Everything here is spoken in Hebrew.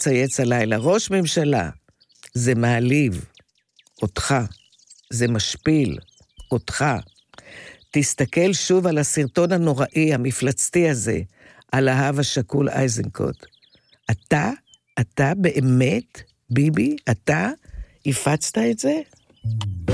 לצייץ הלילה, ראש ממשלה, זה מעליב, אותך, זה משפיל, אותך. תסתכל שוב על הסרטון הנוראי, המפלצתי הזה, על האב השכול אייזנקוט. אתה באמת, ביבי, אתה הפצת את זה?